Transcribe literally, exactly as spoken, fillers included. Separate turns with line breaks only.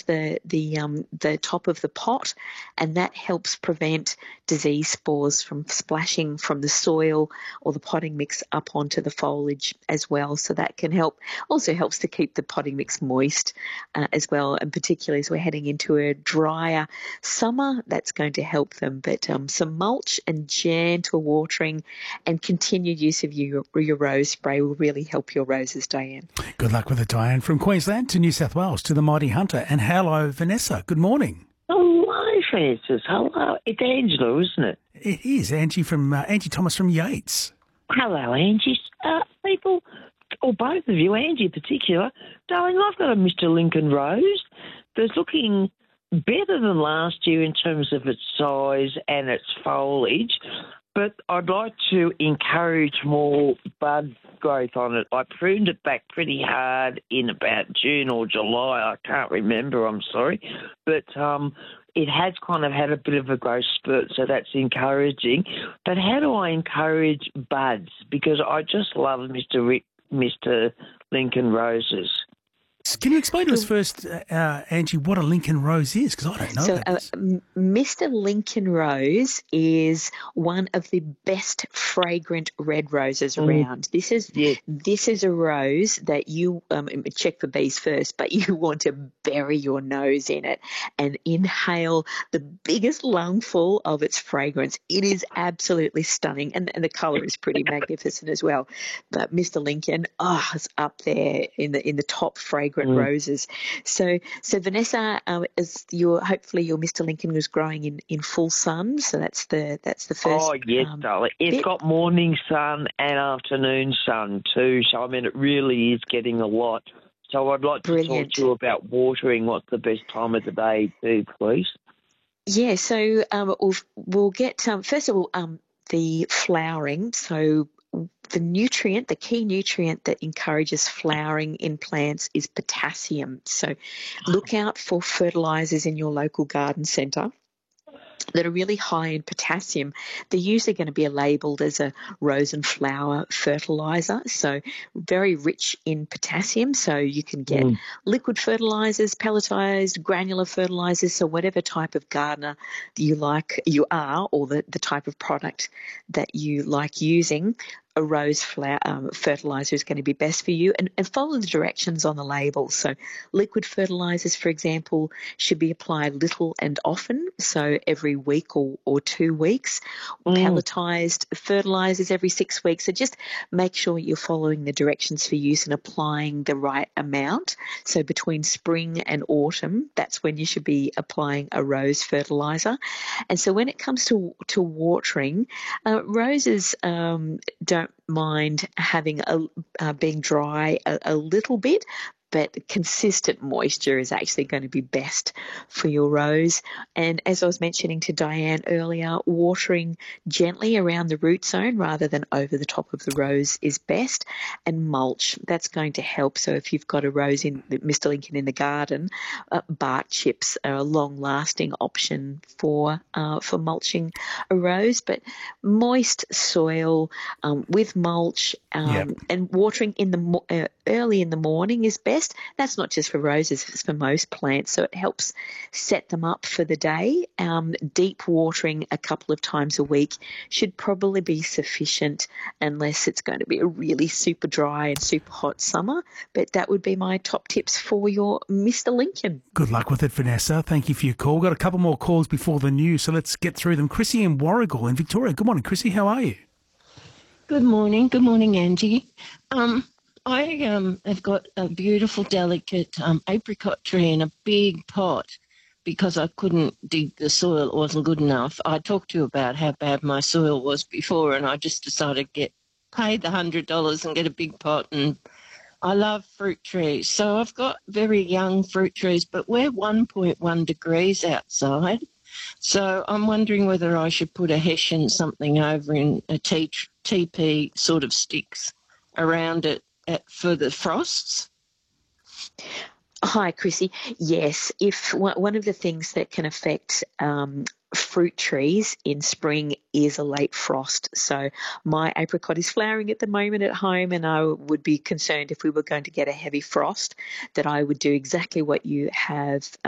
against the the um, the top of the pot, and that helps prevent disease spores from splashing from the soil or the potting mix up onto the foliage as well. So that can help. Also helps to keep the potting mix moist uh, as well, and particularly as we're heading into a drier summer, that's going to help them. But um, some mulch and gentle watering and continued use of your, your rose spray will really help your roses, Diane.
Good luck with it, Diane. From Queensland to New South Wales to the Mighty Hunter. And hello, Vanessa. Good morning.
Hello, Francis. Hello. It's Angela, isn't it?
It is. Angie from uh, Angie Thomas from Yates.
Hello, Angie. Uh, people, or both of you, Angie in particular, darling, I've got a Mister Lincoln Rose that's looking better than last year in terms of its size and its foliage, but I'd like to encourage more bud growth on it. I pruned it back pretty hard in about June or July. I can't remember, I'm sorry. But um, it has kind of had a bit of a growth spurt, so that's encouraging. But how do I encourage buds? Because I just love Mister Rick, Mister Lincoln Roses.
Can you explain to us first, uh, Angie, what a Lincoln Rose is? Because I don't know
so,
that.
Uh, Mister Lincoln Rose is one of the best fragrant red roses
Mm.
around. This is
Yeah.
this is a rose that you um, check for bees first, but you want to bury your nose in it and inhale the biggest lungful of its fragrance. It is absolutely stunning, and, and the colour is pretty magnificent as well. But Mister Lincoln, oh, is up there in the in the top fragrant
Mm.
roses. So, so Vanessa, um, is your hopefully your Mister Lincoln was growing in, in full sun. So that's the that's the first.
Oh, yes,
um,
darling. It's
bit.
got morning sun and afternoon sun too. So, I mean, it really is getting a lot. So I'd like to
Brilliant.
talk to you about watering. What's the best time of the day too, please?
Yeah. So um, we'll we'll get um, first of all um, the flowering. So the nutrient, the key nutrient that encourages flowering in plants is potassium. So look out for fertilisers in your local garden centre that are really high in potassium. They're usually going to be labelled as a rose and flower fertiliser, so very rich in potassium. So you can get
Mm.
liquid fertilisers, pelletised, granular fertilisers, so whatever type of gardener you like, you are, or the, the type of product that you like using, a rose flower um, fertiliser is going to be best for you, and, and follow the directions on the label. So liquid fertilisers, for example, should be applied little and often, so every week or, or two weeks.
Mm.
Pelletised fertilisers every six weeks. So just make sure you're following the directions for use and applying the right amount. So between spring and autumn, that's when you should be applying a rose fertiliser. And so when it comes to, to watering, uh, roses um, don't mind having a uh, being dry a, a little bit, but consistent moisture is actually going to be best for your rose. And as I was mentioning to Diane earlier, watering gently around the root zone rather than over the top of the rose is best. And mulch, that's going to help. So if you've got a rose in Mister Lincoln in the garden, uh, bark chips are a long-lasting option for uh, for mulching a rose. But moist soil um, with mulch um,
Yep.
and watering in the mo- uh, early in the morning is best. That's not just for roses, it's for most plants. So it helps set them up for the day. Um, deep watering a couple of times a week should probably be sufficient unless it's going to be a really super dry and super hot summer. But that would be my top tips for your Mister Lincoln.
Good luck with it, Vanessa. Thank you for your call. Got a couple more calls before the news, so let's get through them. Chrissy in Warragul in Victoria. Good morning, Chrissy. How are you?
Good morning. Good morning, Angie. Um, I um, have got a beautiful, delicate um, apricot tree in a big pot because I couldn't dig the soil. It wasn't good enough. I talked to you about how bad my soil was before, and I just decided to get pay the one hundred dollars and get a big pot. And I love fruit trees. So I've got very young fruit trees, but we're one point one degrees outside. So I'm wondering whether I should put a hessian something over in a tea, teepee sort of sticks around it at, for the frosts.
Hi, Chrissy. Yes, if one of the things that can affect um, fruit trees in spring is a late frost. So my apricot is flowering at the moment at home, and I would be concerned if we were going to get a heavy frost that I would do exactly what you have